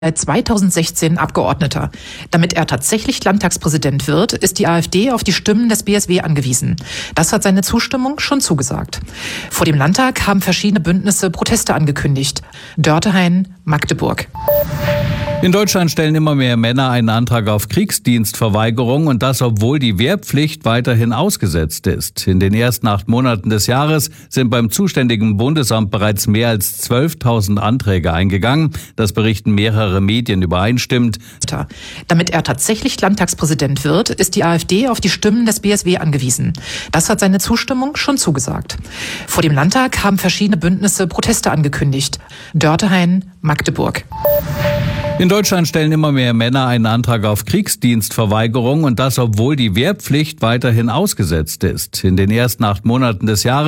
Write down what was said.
seit 2016 Abgeordneter. Damit er tatsächlich Landtagspräsident wird, ist die AfD auf die Stimmen des BSW angewiesen. Das hat seine Zustimmung schon zugesagt. Vor dem Landtag haben verschiedene Bündnisse Proteste angekündigt. Dörtehain, Magdeburg. In Deutschland stellen immer mehr Männer einen Antrag auf Kriegsdienstverweigerung und das, obwohl die Wehrpflicht weiterhin ausgesetzt ist. In den ersten 8 Monaten des Jahres sind beim zuständigen Bundesamt bereits mehr als 12.000 Anträge eingegangen. Das berichten mehrere Medien übereinstimmend. Damit er tatsächlich Landtagspräsident wird, ist die AfD auf die Stimmen des BSW angewiesen. Das hat seine Zustimmung schon zugesagt. Vor dem Landtag haben verschiedene Bündnisse Proteste angekündigt. Dörtehain, Magdeburg. In Deutschland stellen immer mehr Männer einen Antrag auf Kriegsdienstverweigerung und das, obwohl die Wehrpflicht weiterhin ausgesetzt ist. In den ersten 8 Monaten des Jahres